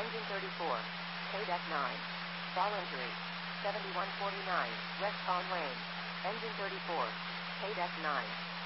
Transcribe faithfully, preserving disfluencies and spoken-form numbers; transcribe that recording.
Engine thirty-four. K-Deck nine. Fall injury. seventy-one forty-nine, West Palm Lane. Engine thirty-four. K-Deck nine.